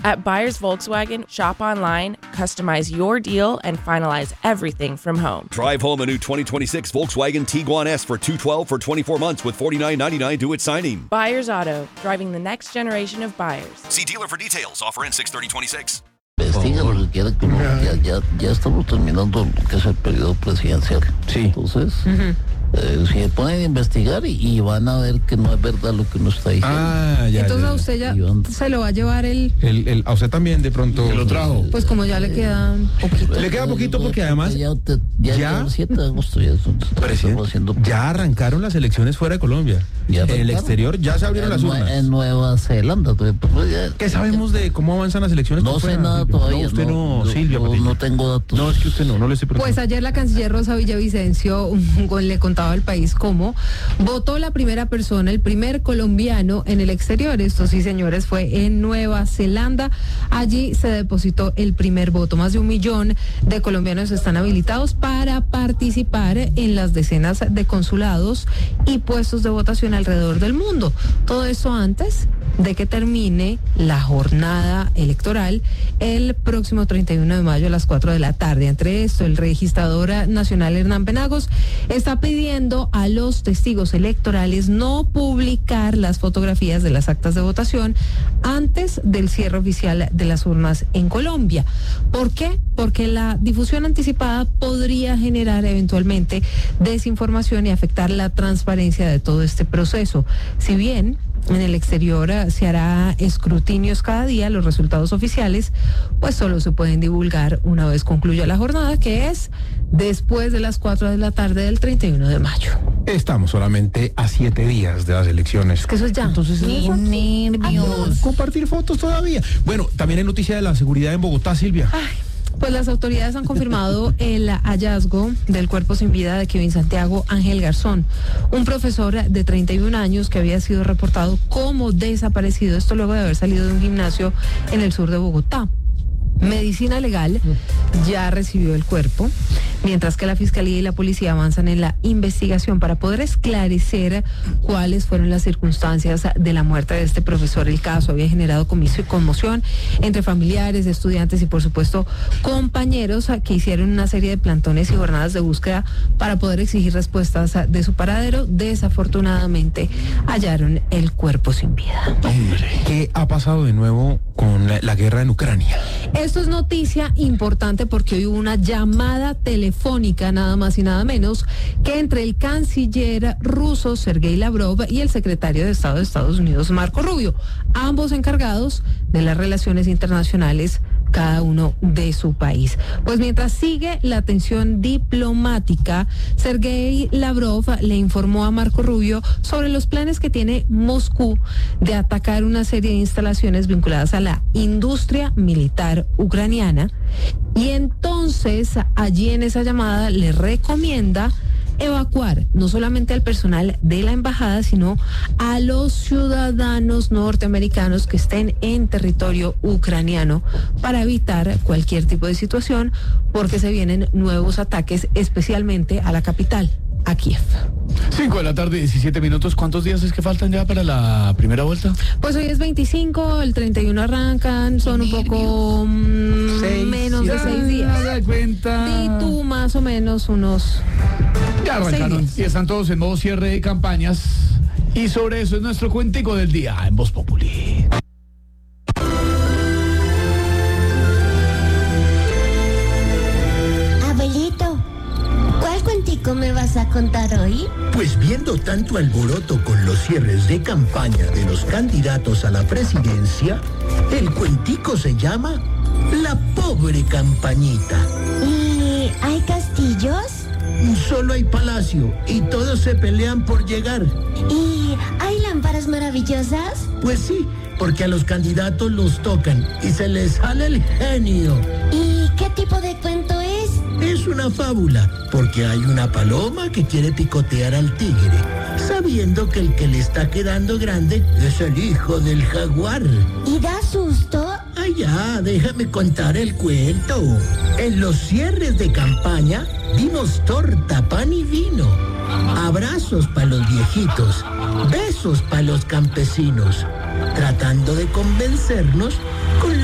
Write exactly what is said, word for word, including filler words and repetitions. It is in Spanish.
At Buyers Volkswagen, shop online, customize your deal, and finalize everything from home. Drive home a new twenty twenty-six Volkswagen Tiguan S for two hundred twelve for twenty-four months with forty-nine ninety-nine due at signing. Buyers Auto, driving the next generation of buyers. See dealer for details. Offer ends six thirty twenty-six. Investiga lo que quiera que uno, ya, ya, ya estamos terminando lo que es el periodo presidencial. Sí. Entonces, uh-huh. eh, se ponen a investigar y, y van a ver que no es verdad lo que uno está diciendo. Ah, ya. Entonces ya, a usted ya Iván. se lo va a llevar el... El, el, a usted también de pronto. ¿Se lo trajo? Pues como ya le queda poquito. Le queda poquito porque además. Ya, ya, ya, ya- el siete de agosto ya, eso- Presidente, estamos haciendo. ya arrancaron las elecciones fuera de Colombia. Ya En el arrancaron. exterior ya se abrieron en, las Nue- urnas. en Nueva Zelanda. pues, pues, ya- ¿Qué sabemos de cómo avanzan las elecciones? No por sé fuera, nada Silvia? todavía. No, usted no, no, Silvia. no, Patiño. no tengo datos. No, es que usted no, no le estoy preguntando. Pues ayer la canciller Rosa Villavicencio le contaba al país cómo votó la primera persona, el primer colombiano en el exterior. Esto sí, señores, fue en Nueva Zelanda. Allí se depositó el primer voto. Más de un millón de colombianos están habilitados para participar en las decenas de consulados y puestos de votación alrededor del mundo. Todo esto antes de que termine la jornada electoral el próximo treinta y uno de mayo a las cuatro de la tarde. Entre esto, el registrador nacional Hernán Penagos está pidiendo a los testigos electorales no publicar las fotografías de las actas de votación antes del cierre oficial de las urnas en Colombia. ¿Por qué? Porque la difusión anticipada podría generar eventualmente desinformación y afectar la transparencia de todo este proceso. Si bien en el exterior eh, se hará escrutinios cada día, los resultados oficiales pues solo se pueden divulgar una vez concluya la jornada, que es después de las cuatro de la tarde del treinta y uno de mayo. Estamos solamente a siete días de las elecciones. Es que eso es ya. Entonces, Qué nervios. compartir fotos todavía. Bueno, también hay noticia de la seguridad en Bogotá, Silvia. Pues las autoridades han confirmado el hallazgo del cuerpo sin vida de Kevin Santiago Ángel Garzón, un profesor de treinta y un años que había sido reportado como desaparecido, esto luego de haber salido de un gimnasio en el sur de Bogotá. Medicina Legal ya recibió el cuerpo, mientras que la Fiscalía y la Policía avanzan en la investigación para poder esclarecer cuáles fueron las circunstancias de la muerte de este profesor. El caso había generado comiso y conmoción entre familiares, estudiantes y por supuesto compañeros que hicieron una serie de plantones y jornadas de búsqueda para poder exigir respuestas de su paradero. Desafortunadamente hallaron el cuerpo sin vida. Hombre, ¿qué ha pasado de nuevo con la, la guerra en Ucrania? Esto es noticia importante porque hoy hubo una llamada telefónica, nada más y nada menos, que entre el canciller ruso Sergei Lavrov y el secretario de Estado de Estados Unidos, Marco Rubio, ambos encargados de las relaciones internacionales, cada uno de su país. Pues mientras sigue la tensión diplomática, Sergei Lavrov le informó a Marco Rubio sobre los planes que tiene Moscú de atacar una serie de instalaciones vinculadas a la industria militar ucraniana, y entonces allí en esa llamada le recomienda evacuar no solamente al personal de la embajada, sino a los ciudadanos norteamericanos que estén en territorio ucraniano para evitar cualquier tipo de situación, porque se vienen nuevos ataques, especialmente a la capital, a Kiev. cinco de la tarde, diecisiete minutos. ¿Cuántos días es que faltan ya para la primera vuelta? Pues hoy es veinticinco, el treinta y uno arrancan, son un poco mm, Seis, menos de seis días. da cuenta. Y tú más o menos unos... Ya arrancaron Seis días. y están todos en modo cierre de campañas. Y sobre eso es nuestro cuentico del día en Voz Populi. Abuelito, ¿cuál cuentico me vas a contar hoy? Pues viendo tanto alboroto con los cierres de campaña de los candidatos a la presidencia, el cuentico se llama La pobre campañita. ¿Y hay castillos? Solo hay palacio y todos se pelean por llegar. ¿Y hay lámparas maravillosas? Pues sí, porque a los candidatos los tocan y se les sale el genio. ¿Y qué tipo de cuento es? Es una fábula, porque hay una paloma que quiere picotear al tigre, sabiendo que el que le está quedando grande es el hijo del jaguar. ¿Y da susto? Ay, ya, déjame contar el cuento. En los cierres de campaña dimos torta, pan y vino. Abrazos para los viejitos, besos para los campesinos, tratando de convencernos con